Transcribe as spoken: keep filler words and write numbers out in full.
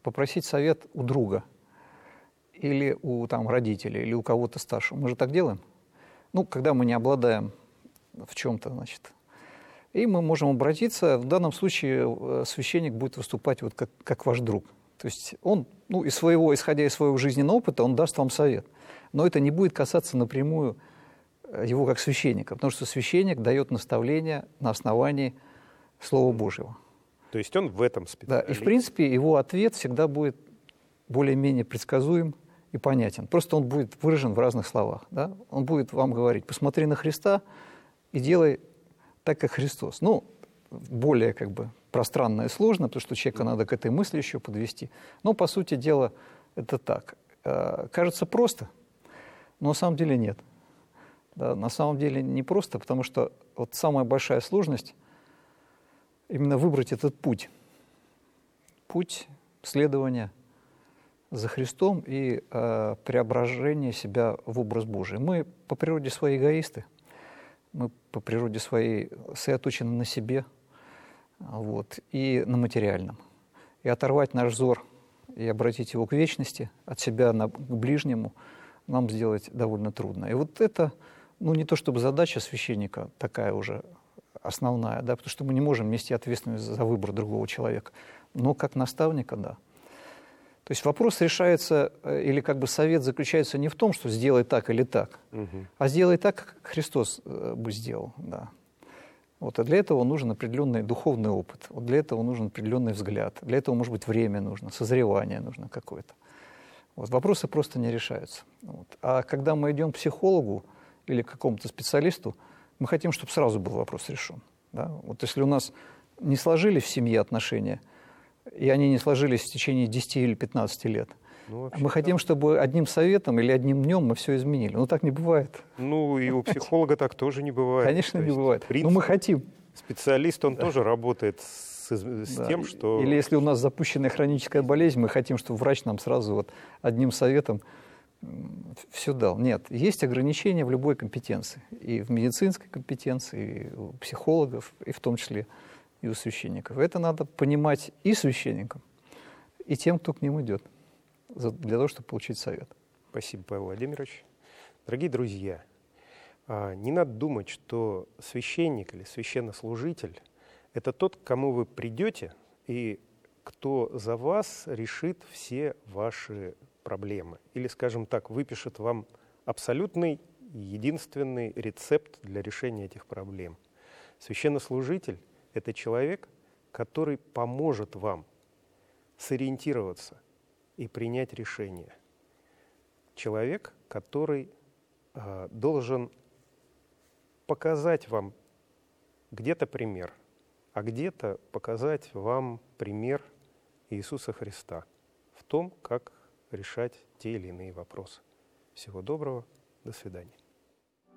попросить совет у друга или у там, родителей, или у кого-то старшего. Мы же так делаем. Ну, когда мы не обладаем в чем-то, значит. И мы можем обратиться. В данном случае священник будет выступать вот как, как ваш друг. То есть он, ну, из своего, исходя из своего жизненного опыта, он даст вам совет. Но это не будет касаться напрямую его как священника, потому что священник дает наставления на основании Слова Божьего. То есть он в этом специалист. Да, и в принципе его ответ всегда будет более-менее предсказуем и понятен. Просто он будет выражен в разных словах. Да? Он будет вам говорить: посмотри на Христа и делай так, как Христос. Ну, более как бы пространно и сложно, потому что человека надо к этой мысли еще подвести. Но, по сути дела, это так. Кажется просто, но на самом деле нет. Да, на самом деле не просто, потому что вот самая большая сложность именно выбрать этот путь. Путь следования за Христом и э, преображения себя в образ Божий. Мы по природе свои эгоисты, мы по природе своей сосредоточены на себе, вот, и на материальном. И оторвать наш взор и обратить его к вечности, от себя на, к ближнему, нам сделать довольно трудно. И вот это, ну, не то чтобы задача священника такая уже основная, да, потому что мы не можем нести ответственность за выбор другого человека, но как наставника, да. То есть вопрос решается, или как бы совет заключается не в том, что сделай так или так, угу. а сделай так, как Христос бы сделал, да. Вот, а для этого нужен определенный духовный опыт, вот для этого нужен определенный взгляд, для этого, может быть, время нужно, созревание нужно какое-то. Вот, вопросы просто не решаются. Вот. А когда мы идем к психологу или к какому-то специалисту, мы хотим, чтобы сразу был вопрос решен. Да? Вот если у нас не сложились в семье отношения, и они не сложились в течение десяти или пятнадцати лет, ну, мы хотим, чтобы одним советом или одним днем мы все изменили. Но так не бывает. Ну, и у психолога так тоже не бывает. Конечно, не бывает. Но мы хотим. Специалист, он тоже работает с, с тем, что... Или если у нас запущенная хроническая болезнь, мы хотим, чтобы врач нам сразу вот одним советом все дал. Нет, есть ограничения в любой компетенции. И в медицинской компетенции, и у психологов, и в том числе и у священников. Это надо понимать и священникам, и тем, кто к ним идет, для того, чтобы получить совет. Спасибо, Павел Владимирович. Дорогие друзья, не надо думать, что священник или священнослужитель – это тот, к кому вы придете, и кто за вас решит все ваши проблемы. Или, скажем так, выпишет вам абсолютный единственный рецепт для решения этих проблем. Священнослужитель – это человек, который поможет вам сориентироваться и принять решение. Человек, который э, должен показать вам где-то пример, а где-то показать вам пример Иисуса Христа в том, как решать те или иные вопросы. Всего доброго, до свидания.